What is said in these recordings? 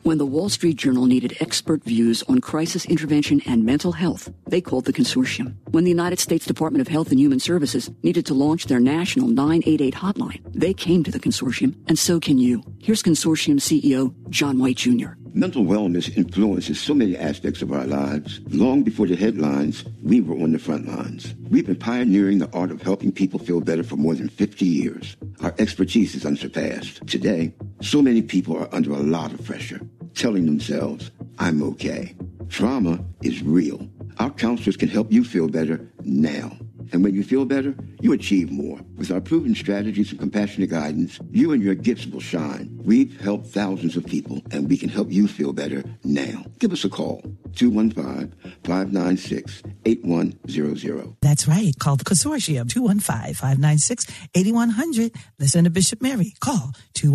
When the Wall Street Journal needed expert views on crisis intervention and mental health, they called the consortium. When the United States Department of Health and Human Services needed to launch their national 988 hotline, they came to the consortium, and so can you. Here's consortium CEO John White Jr. Mental wellness influences so many aspects of our lives. Long before the headlines, we were on the front lines. We've been pioneering the art of helping people feel better for more than 50 years. Our expertise is unsurpassed. Today, so many people are under a lot of pressure, telling themselves, I'm okay. Trauma is real. Our counselors can help you feel better now. And when you feel better, you achieve more. With our proven strategies and compassionate guidance, you and your gifts will shine. We've helped thousands of people, and we can help you feel better now. Give us a call, 215-596-8100. That's right. Call the consortium, 215-596-8100. Listen to Bishop Mary. Call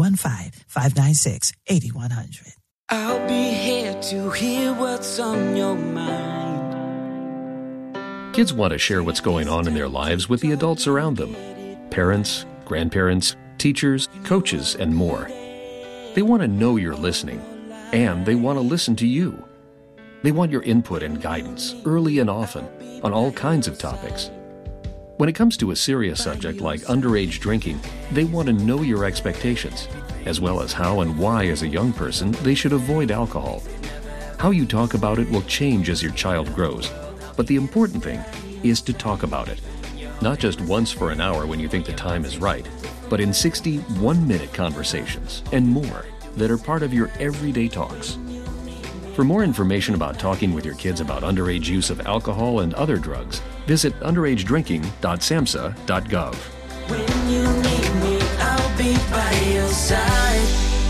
215-596-8100. I'll be here to hear what's on your mind. Kids want to share what's going on in their lives with the adults around them. Parents, grandparents, teachers, coaches, and more. They want to know you're listening, and they want to listen to you. They want your input and guidance, early and often, on all kinds of topics. When it comes to a serious subject like underage drinking, they want to know your expectations, as well as how and why as a young person they should avoid alcohol. How you talk about it will change as your child grows. But the important thing is to talk about it. Not just once for an hour when you think the time is right, but in 60 one-minute conversations and more that are part of your everyday talks. For more information about talking with your kids about underage use of alcohol and other drugs, visit underagedrinking.samhsa.gov. When you need me, I'll be by your side.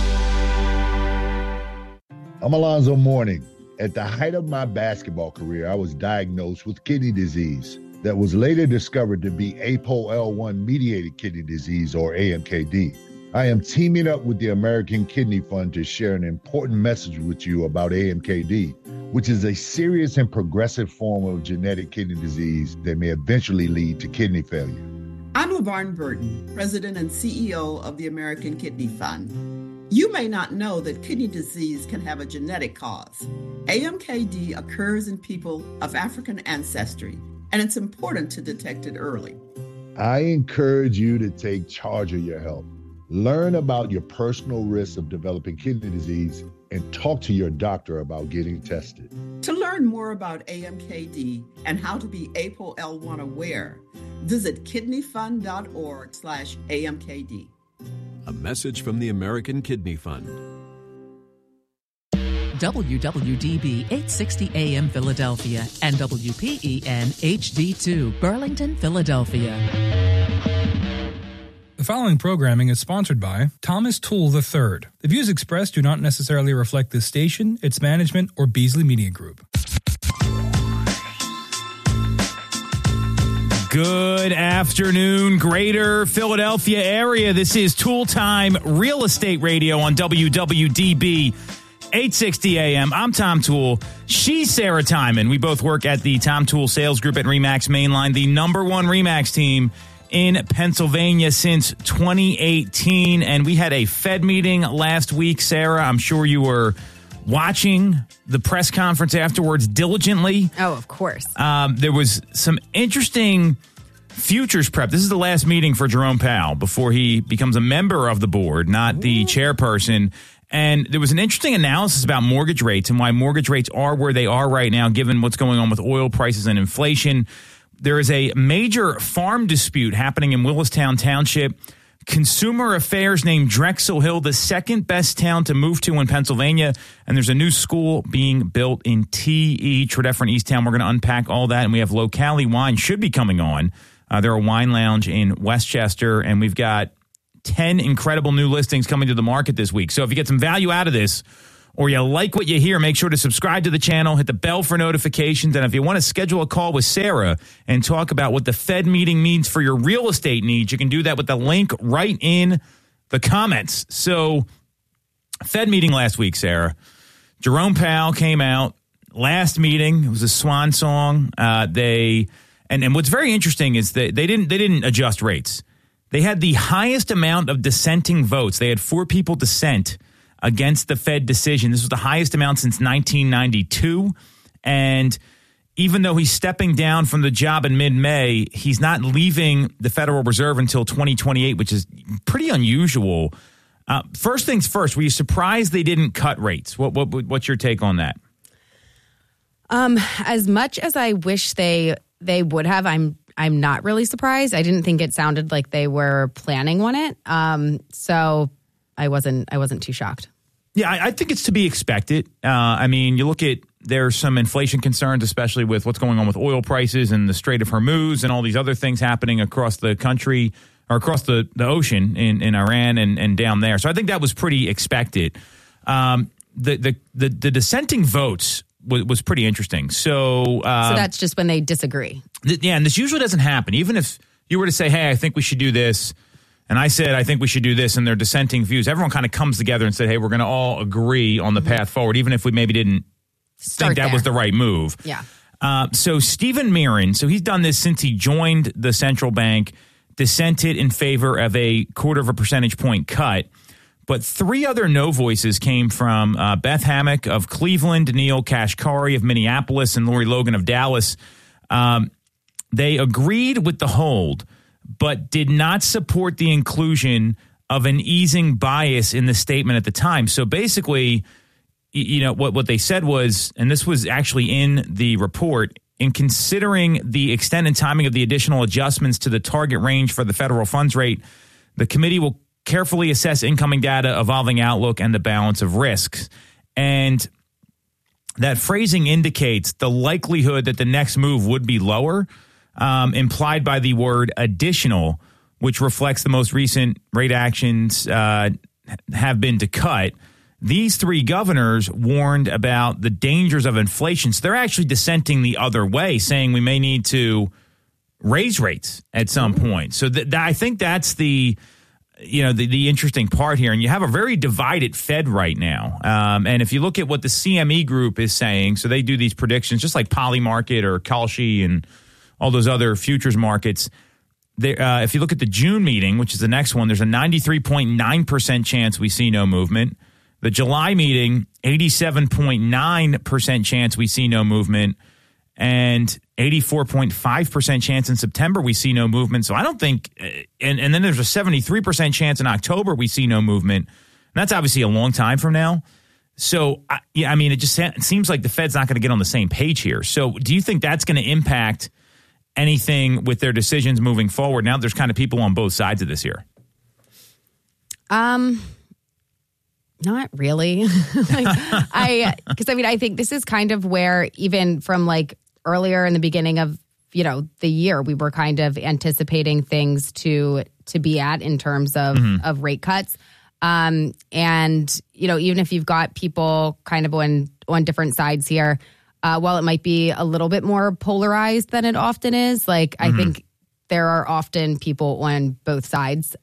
I'm Alonzo Mourning. At the height of my basketball career, I was diagnosed with kidney disease that was later discovered to be APOL1-mediated kidney disease, or AMKD. I am teaming up with the American Kidney Fund to share an important message with you about AMKD, which is a serious and progressive form of genetic kidney disease that may eventually lead to kidney failure. I'm LaVarn Burton, President and CEO of the American Kidney Fund. You may not know that kidney disease can have a genetic cause. AMKD occurs in people of African ancestry, and it's important to detect it early. I encourage you to take charge of your health. Learn about your personal risks of developing kidney disease and talk to your doctor about getting tested. To learn more about AMKD and how to be APOL1 aware, visit kidneyfund.org/AMKD. A message from the American Kidney Fund. WWDB 860 AM Philadelphia and WPEN HD2 Burlington, Philadelphia. The following programming is sponsored by Thomas Toole III. The views expressed do not necessarily reflect this station, its management, or Beasley Media Group. Good afternoon, greater Philadelphia area. This is Toole Time Real Estate Radio on WWDB 860 AM. I'm Tom Toole. She's Sarah Timon. We both work at the Tom Toole Sales Group at RE/MAX Mainline, the number one RE/MAX team in Pennsylvania since 2018. And we had a Fed meeting last week, Sarah. I'm sure you were watching the press conference afterwards diligently. Oh, of course. There was some interesting futures prep. This is the last meeting for Jerome Powell before he becomes a member of the board, not the chairperson. And there was an interesting analysis about mortgage rates and why mortgage rates are where they are right now, given what's going on with oil prices and inflation. There is a major farm dispute happening in Willistown Township. Consumer Affairs named Drexel Hill the second best town to move to in Pennsylvania, and there's a new school being built in T.E. Tredeffert Easttown. We're going to unpack all that, and we have Locali Wine should be coming on. They're a wine lounge in Westchester, and we've got 10 incredible new listings coming to the market this week. So if you get some value out of this, or you like what you hear, make sure to subscribe to the channel, hit the bell for notifications, and if you want to schedule a call with Sarah and talk about what the Fed meeting means for your real estate needs, you can do that with the link right in the comments. So, Fed meeting last week, Sarah. Jerome Powell came out. Last meeting, it was a swan song. And what's very interesting is that they didn't adjust rates. They had the highest amount of dissenting votes. They had 4 people dissent against the Fed decision. This was the highest amount since 1992. And even though he's stepping down from the job in mid-May, he's not leaving the Federal Reserve until 2028, which is pretty unusual. First things first, were you surprised they didn't cut rates? What's your take on that? As much as I wish they would have, I'm not really surprised. I didn't think it sounded like they were planning on it. So I wasn't too shocked. Yeah, I think it's to be expected. I mean, you look at, there's some inflation concerns, especially with what's going on with oil prices and the Strait of Hormuz and all these other things happening across the country or across the ocean in Iran and down there. So I think that was pretty expected. The dissenting votes was pretty interesting. So that's just when they disagree. And this usually doesn't happen. Even if you were to say, hey, I think we should do this, and I said, I think we should do this, and their dissenting views, everyone kind of comes together and said, hey, we're going to all agree on the path forward, even if we maybe didn't think that was the right move. Yeah. So Stephen Mirren, so he's done this since he joined the central bank, dissented in favor of a 0.25 percentage point cut. But three other no voices came from Beth Hammack of Cleveland, Neil Kashkari of Minneapolis, and Lori Logan of Dallas. They agreed with the hold, but did not support the inclusion of an easing bias in the statement at the time. So basically, you know, what they said was, and this was actually in the report, in considering the extent and timing of the additional adjustments to the target range for the federal funds rate, the committee will carefully assess incoming data, evolving outlook, and the balance of risks. And that phrasing indicates the likelihood that the next move would be lower, implied by the word additional, which reflects the most recent rate actions have been to cut. These three governors warned about the dangers of inflation. So they're actually dissenting the other way, saying we may need to raise rates at some point. So I think that's the interesting part here. And you have a very divided Fed right now. And if you look at what the CME group is saying, so they do these predictions just like Polymarket or Kalshi and all those other futures markets. If you look at the June meeting, which is the next one, there's a 93.9% chance we see no movement. The July meeting, 87.9% chance we see no movement. And 84.5% chance in September we see no movement. So I don't think, and then there's a 73% chance in October we see no movement. And that's obviously a long time from now. So, it seems like the Fed's not going to get on the same page here. So do you think that's going to impact anything with their decisions moving forward? Now there's kind of people on both sides of this here. Not really. I think this is kind of where even from like earlier in the beginning of, the year, we were kind of anticipating things to be at in terms of rate cuts. And, even if you've got people kind of on different sides here, while it might be a little bit more polarized than it often is, I think there are often people on both sides.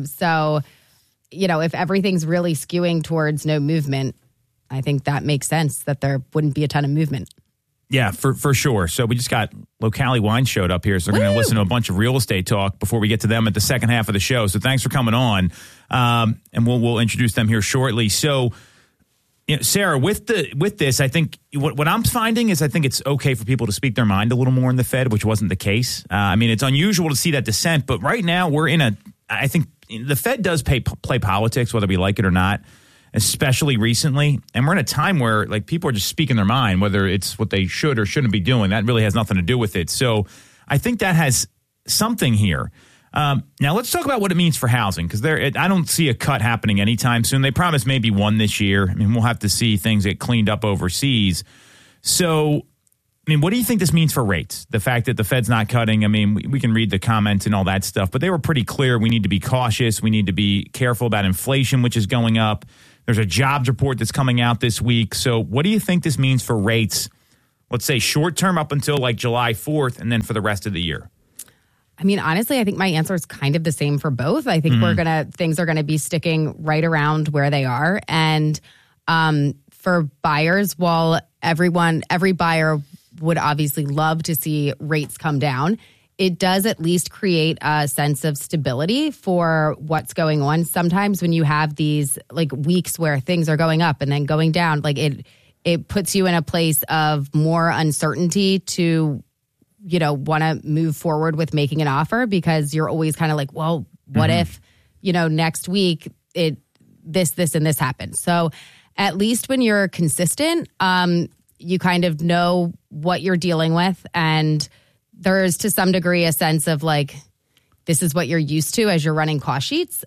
If everything's really skewing towards no movement, I think that makes sense that there wouldn't be a ton of movement. Yeah, for sure. So we just got Locali Wine showed up here, so we're going to listen to a bunch of real estate talk before we get to them at the second half of the show. So thanks for coming on, and we'll introduce them here shortly. So, Sarah, with this, I think what I'm finding is I think it's okay for people to speak their mind a little more in the Fed, which wasn't the case. It's unusual to see that dissent, but right now we're I think the Fed does play politics, whether we like it or not, especially recently. And we're in a time where people are just speaking their mind, whether it's what they should or shouldn't be doing. That really has nothing to do with it. So I think that has something here. Now let's talk about what it means for housing, because I don't see a cut happening anytime soon. They promised maybe one this year. We'll have to see things get cleaned up overseas. So, what do you think this means for rates? The fact that the Fed's not cutting, we can read the comments and all that stuff, but they were pretty clear. We need to be cautious. We need to be careful about inflation, which is going up. There's a jobs report that's coming out this week. So what do you think this means for rates, let's say short term up until July 4th and then for the rest of the year? Honestly, I think my answer is kind of the same for both. I think things are going to be sticking right around where they are. And for buyers, while every buyer would obviously love to see rates come down, it does at least create a sense of stability for what's going on. Sometimes when you have these like weeks where things are going up and then going down, like it puts you in a place of more uncertainty to, you know, want to move forward with making an offer, because you're always kind of like, well, what if, you know, next week this, and this happens. So at least when you're consistent, you kind of know what you're dealing with. And there's to some degree a sense of like, this is what you're used to as you're running cost sheets,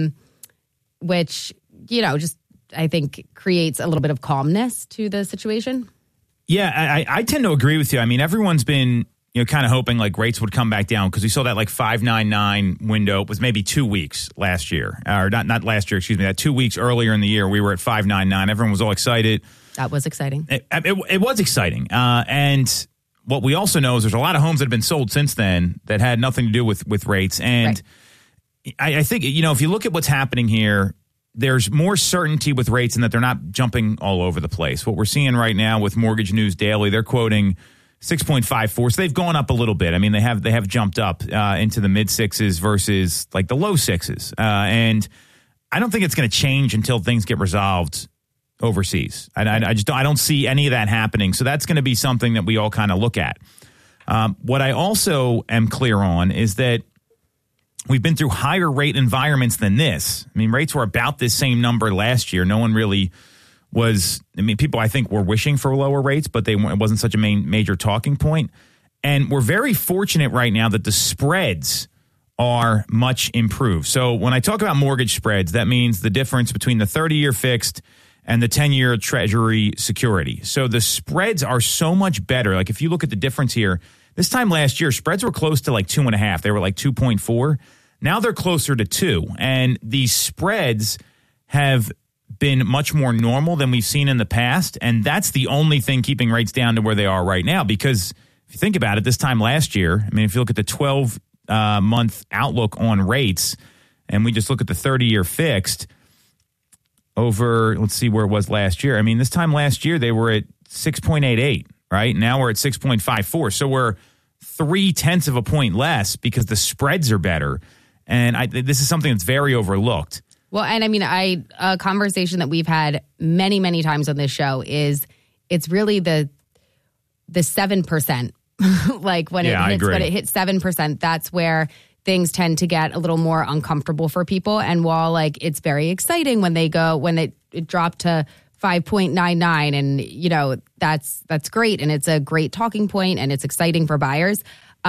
which, you know, just I think creates a little bit of calmness to the situation. Yeah, I tend to agree with you. I mean, everyone's been, you know, kind of hoping like rates would come back down, because we saw that like 5.99 window. It was maybe 2 weeks last year, or not last year, excuse me, that 2 weeks earlier in the year, we were at 5.99. Everyone was all excited. That was exciting. It was exciting. And what we also know is there's a lot of homes that have been sold since then that had nothing to do with rates. And I think, you know, if you look at what's happening here, there's more certainty with rates in that they're not jumping all over the place. What we're seeing right now with Mortgage News Daily, they're quoting 6.54. So they've gone up a little bit. I mean, they have jumped up into the mid sixes versus like the low sixes. And I don't think it's going to change until things get resolved overseas. I don't see any of that happening. So that's going to be something that we all kind of look at. What I also am clear on is that we've been through higher rate environments than this. I mean, rates were about this same number last year. No one really was. I mean, people I think were wishing for lower rates, but it wasn't such a major talking point. And we're very fortunate right now that the spreads are much improved. So when I talk about mortgage spreads, that means the difference between the 30-year fixed and the 10-year Treasury security. So the spreads are so much better. Like if you look at the difference here, this time last year, spreads were close to like 2.5. They were like 2.4. Now they're closer to 2. And these spreads have been much more normal than we've seen in the past. And that's the only thing keeping rates down to where they are right now. Because if you think about it, this time last year, I mean, if you look at the 12-month outlook on rates, and we just look at the 30-year fixed over, let's see where it was last year. I mean, this time last year, they were at 6.88, right? Now we're at 6.54. So we're 0.3 of a point less because the spreads are better. And this is something that's very overlooked. Well, and I mean, a conversation that we've had many, many times on this show is it's really the 7%. Like when it hits 7%, that's where things tend to get a little more uncomfortable for people. And while like it's very exciting when it dropped to 5.99, and you know that's great, and it's a great talking point, and it's exciting for buyers.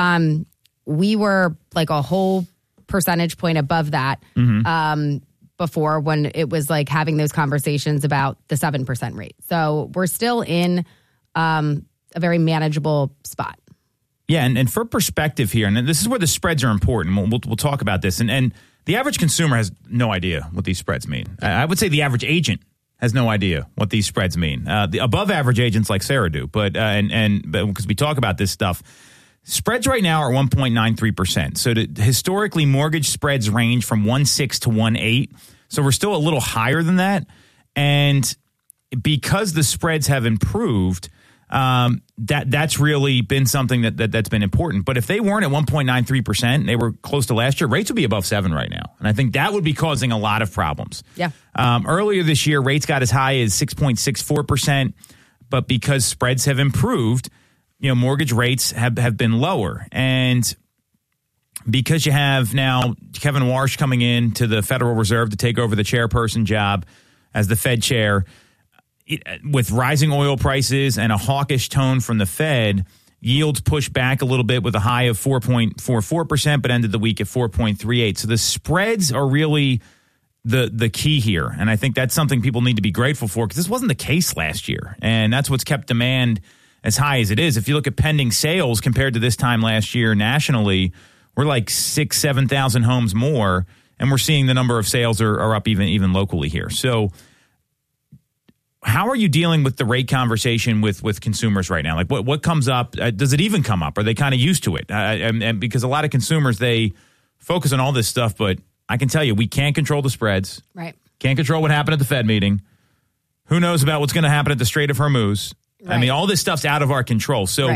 We were like a whole percentage point above that before, when it was like having those conversations about the 7% rate. So we're still in a very manageable spot. Yeah, and for perspective here, and this is where the spreads are important. We'll talk about this, and the average consumer has no idea what these spreads mean. I would say the average agent has no idea what these spreads mean. The above average agents like Sarah do, but because we talk about this stuff, spreads right now are 1.93%. So historically, mortgage spreads range from 1.6 to 1.8. So we're still a little higher than that, and because the spreads have improved, that's really been something that's been important. But if they weren't at 1.93%, they were close to last year, rates would be above 7 right now. And I think that would be causing a lot of problems. Yeah. Earlier this year, rates got as high as 6.64%, but because spreads have improved, you know, mortgage rates have been lower. And because you have now Kevin Warsh coming in to the Federal Reserve to take over the chairperson job as the Fed chair, with rising oil prices and a hawkish tone from the Fed, yields pushed back a little bit with a high of 4.44%, but ended the week at 4.38. So the spreads are really the key here. And I think that's something people need to be grateful for, because this wasn't the case last year. And that's what's kept demand as high as it is. If you look at pending sales compared to this time last year nationally, we're like 7,000 homes more. And we're seeing the number of sales are up even locally here. So how are you dealing with the rate conversation with consumers right now? Like what comes up? Does it even come up? Are they kind of used to it? And because a lot of consumers, they focus on all this stuff, but I can tell you, we can't control the spreads. Right. Can't control what happened at the Fed meeting. Who knows about what's going to happen at the Strait of Hormuz? Right. I mean, all this stuff's out of our control. So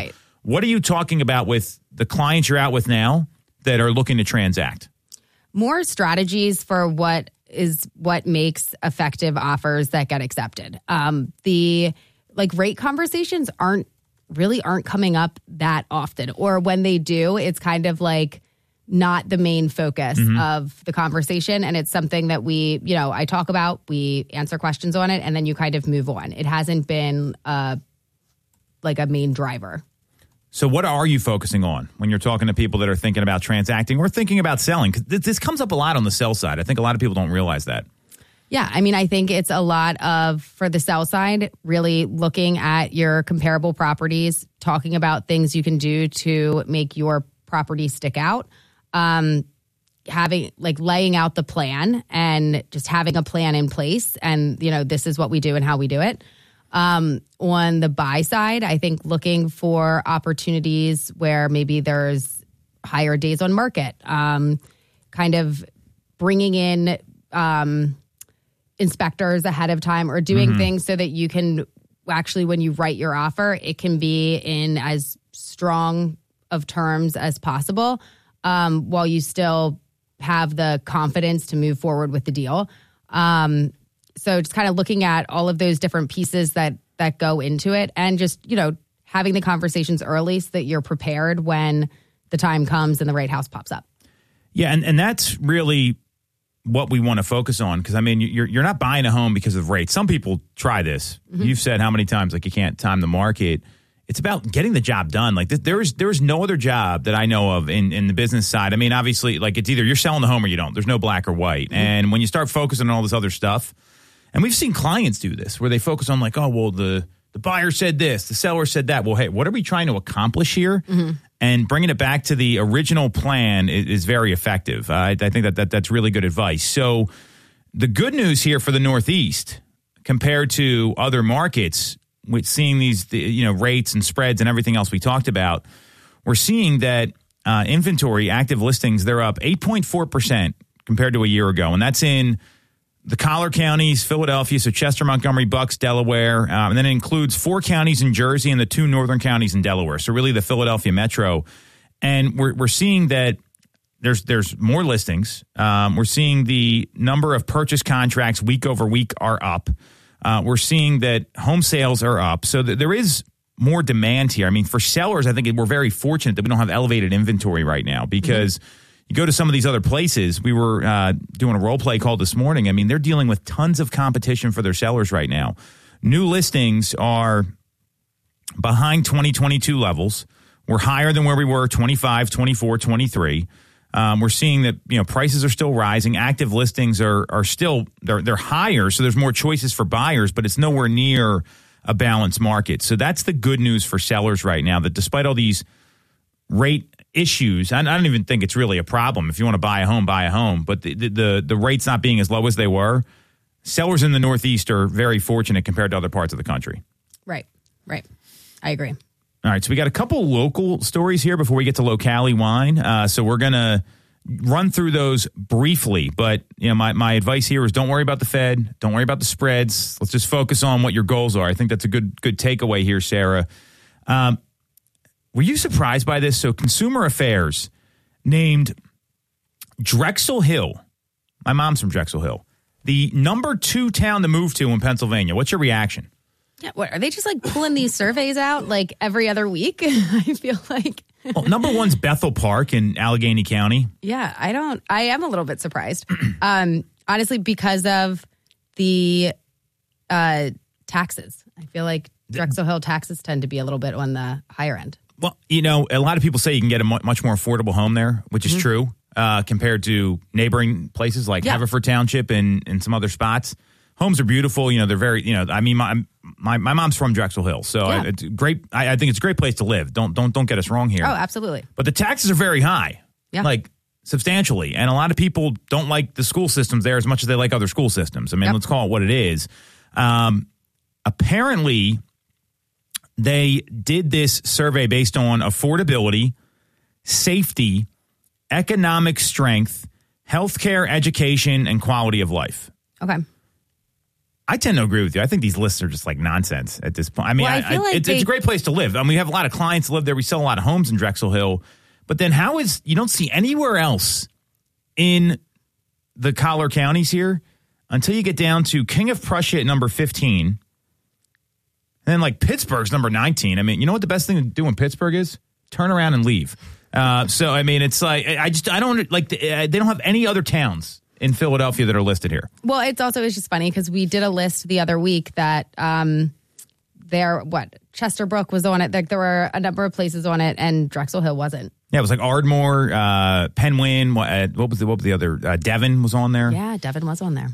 What are you talking about with the clients you're out with now that are looking to transact? More strategies for what makes effective offers that get accepted. The rate conversations aren't coming up that often, or when they do, it's kind of like not the main focus of the conversation. And it's something that I talk about, we answer questions on it, and then you kind of move on. It hasn't been a main driver. So what are you focusing on when you're talking to people that are thinking about transacting or thinking about selling? Because this comes up a lot on the sell side. I think a lot of people don't realize that. Yeah, I mean, I think it's a lot of, for the sell side, really looking at your comparable properties, talking about things you can do to make your property stick out, laying out the plan and just having a plan in place. And, this is what we do and how we do it. On the buy side, I think looking for opportunities where maybe there's higher days on market, kind of bringing in inspectors ahead of time or doing things so that you can actually, when you write your offer, it can be in as strong of terms as possible, while you still have the confidence to move forward with the deal. So just kind of looking at all of those different pieces that go into it, and just, having the conversations early so that you're prepared when the time comes and the right house pops up. Yeah, and that's really what we want to focus on, because, I mean, you're not buying a home because of rates. Some people try this. You've said how many times, you can't time the market. It's about getting the job done. There's no other job that I know of in the business side. I mean, obviously, it's either you're selling the home or you don't. There's no black or white. And when you start focusing on all this other stuff, and we've seen clients do this, where they focus on the buyer said this, the seller said that. Well, hey, what are we trying to accomplish here? And bringing it back to the original plan is very effective. I think that's really good advice. So the good news here for the Northeast, compared to other markets, with seeing these rates and spreads and everything else we talked about, we're seeing that inventory, active listings, they're up 8.4% compared to a year ago. And that's in the collar counties, Philadelphia, so Chester, Montgomery, Bucks, Delaware, and then it includes 4 counties in Jersey and the 2 northern counties in Delaware. So really the Philadelphia metro. And we're seeing that there's more listings. We're seeing the number of purchase contracts week over week are up. We're seeing that home sales are up. So there is more demand here. I mean, for sellers, I think we're very fortunate that we don't have elevated inventory right now, because you go to some of these other places. We were doing a role play call this morning. I mean, they're dealing with tons of competition for their sellers right now. New listings are behind 2022 levels. We're higher than where we were 25, 24, 23. We're seeing that prices are still rising. Active listings are still they're higher, so there's more choices for buyers, but it's nowhere near a balanced market. So that's the good news for sellers right now, that despite all these rate issues, I don't even think it's really a problem. If you want to buy a home, buy a home. But the rates not being as low as they were, sellers in the Northeast are very fortunate compared to other parts of the country. Right. I agree. All right, so we got a couple local stories here before we get to Locali Wine. So we're going to run through those briefly. But my advice here is don't worry about the Fed. Don't worry about the spreads. Let's just focus on what your goals are. I think that's a good takeaway here, Sarah. Were you surprised by this? So Consumer Affairs named Drexel Hill, my mom's from Drexel Hill, the number 2 town to move to in Pennsylvania. What's your reaction? Yeah, what are they just pulling these surveys out every other week? I feel like. Well, number 1's Bethel Park in Allegheny County. Yeah, I am a little bit surprised. Honestly, because of the taxes. I feel like Drexel Hill taxes tend to be a little bit on the higher end. Well, a lot of people say you can get a much more affordable home there, which is true, compared to neighboring places like Haverford Township and some other spots. Homes are beautiful. They're very, I mean, my mom's from Drexel Hill, so it's great. I think it's a great place to live. Don't get us wrong here. Oh, absolutely. But the taxes are very high, substantially. And a lot of people don't like the school systems there as much as they like other school systems. I mean, let's call it what it is. Apparently, they did this survey based on affordability, safety, economic strength, healthcare, education, and quality of life. Okay. I tend to agree with you. I think these lists are just like nonsense at this point. I mean, Well, I feel like it's a great place to live. I mean, we have a lot of clients live there. We sell a lot of homes in Drexel Hill. But then you don't see anywhere else in the collar counties here until you get down to King of Prussia at number 15. And then like Pittsburgh's number 19. I mean, you know what the best thing to do in Pittsburgh is? Turn around and leave. So, I mean, it's like, I don't like, they don't have any other towns in Philadelphia that are listed here. Well, it's just funny because we did a list the other week that Chesterbrook was on it. There were a number of places on it, and Drexel Hill wasn't. Yeah, it was like Ardmore, Penwyn. What was the other? Devon was on there. Yeah, Devon was on there.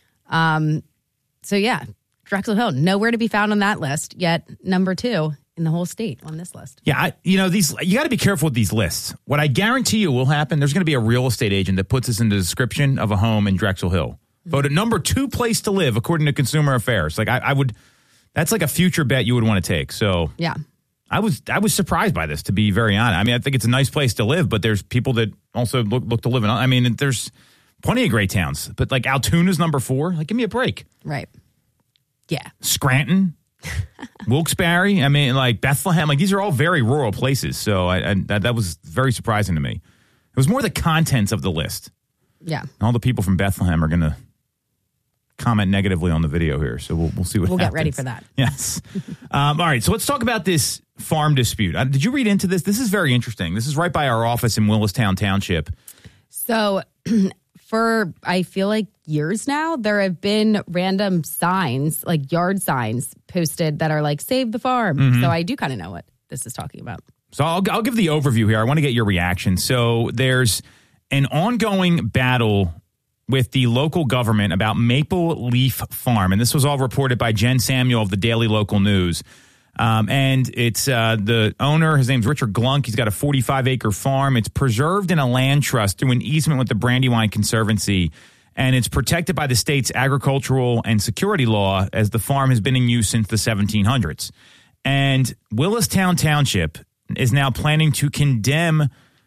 So yeah, Drexel Hill nowhere to be found on that list. Yet number 2 in the whole state on this list. Yeah, these you got to be careful with these lists. What I guarantee you will happen, there's going to be a real estate agent that puts this in the description of a home in Drexel Hill. Voted number 2 place to live according to Consumer Affairs. Like I would, that's like a future bet you would want to take. So yeah, I was surprised by this, to be very honest. I mean, I think it's a nice place to live, but there's people that also look to live in. I mean, there's plenty of great towns, but like Altoona's number 4. Like, give me a break. Right. Yeah. Scranton. Wilkes-Barre, I mean, like Bethlehem, like these are all very rural places. So that was very surprising to me. It was more the contents of the list. Yeah. All the people from Bethlehem are going to comment negatively on the video here. So we'll see what happens. We'll get ready for that. Yes. All right. So let's talk about this farm dispute. Did you read into this? This is very interesting. This is right by our office in Willistown Township. So for, I feel like years now, there have been random signs, like yard signs posted that are like, save the farm. Mm-hmm. So I do kind of know what this is talking about. So I'll give the overview here. I want to get your reaction. So there's an ongoing battle with the local government about Maple Leaf Farm. And this was all reported by Jen Samuel of the Daily Local News. And it's the owner, his name's Richard Glunk. He's got a 45-acre farm. It's preserved in a land trust through an easement with the Brandywine Conservancy. And it's protected by the state's agricultural and security law, as the farm has been in use since the 1700s. And Willistown Township is now planning to condemn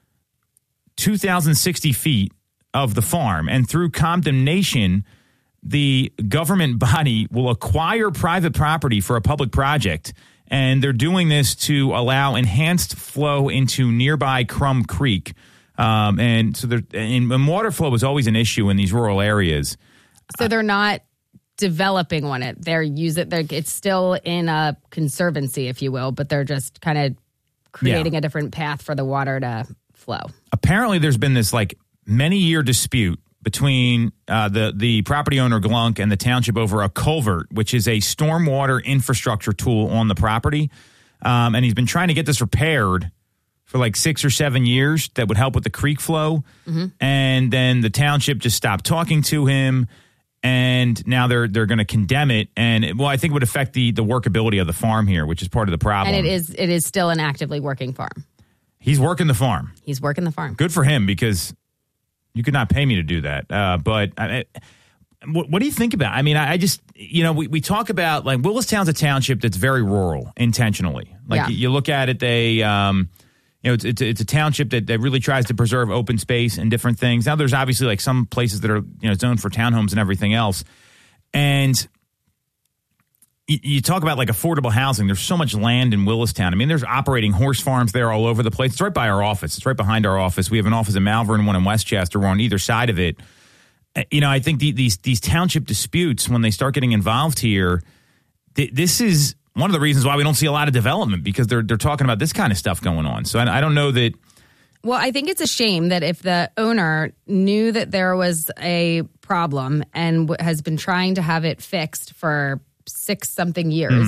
2,060 feet of the farm. And through condemnation, the government body will acquire private property for a public project. And they're doing this to allow enhanced flow into nearby Crum Creek. And so and water flow is always an issue in these rural areas. So they're not developing on it. It's still in a conservancy, if you will, but they're just kind of creating a different path for the water to flow. Apparently there's been this like many-year dispute between the property owner Glunk and the township over a culvert, which is a stormwater infrastructure tool on the property. And he's been trying to get this repaired for like 6 or 7 years that would help with the creek flow. Mm-hmm. And then the township just stopped talking to him. And now they're going to condemn it. And I think it would affect the workability of the farm here, which is part of the problem. And it is still an actively working farm. He's working the farm. He's working the farm. Good for him, because you could not pay me to do that. But what do you think about? I mean, I just, we talk about like Willistown's a township that's very rural intentionally. Like you look at it, they, it's a township that really tries to preserve open space and different things. Now there's obviously like some places that are, zoned for townhomes and everything else. And you talk about like affordable housing. There's so much land in Willistown. I mean, there's operating horse farms there all over the place. It's right by our office. It's right behind our office. We have an office in Malvern and one in Westchester. We're on either side of it. I think these township disputes, when they start getting involved here, this is one of the reasons why we don't see a lot of development, because they're talking about this kind of stuff going on. So I don't know that. Well, I think it's a shame that if the owner knew that there was a problem and has been trying to have it fixed for 6-something years,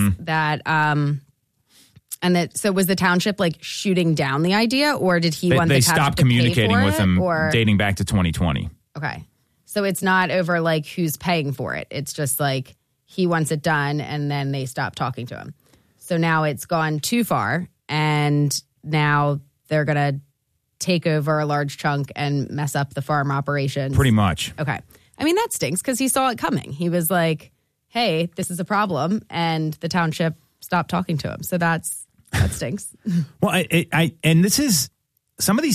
so was the township like shooting down the idea, or did he want the township stopped to pay communicating for with it, him or dating back to 2020. Okay. So it's not over like who's paying for it. It's just like he wants it done, and then they stop talking to him. So now it's gone too far, and now they're going to take over a large chunk and mess up the farm operations. Pretty much. Okay. I mean, that stinks because he saw it coming. He was like, hey, this is a problem, and the township stopped talking to him. So that stinks. Well, and this is some of these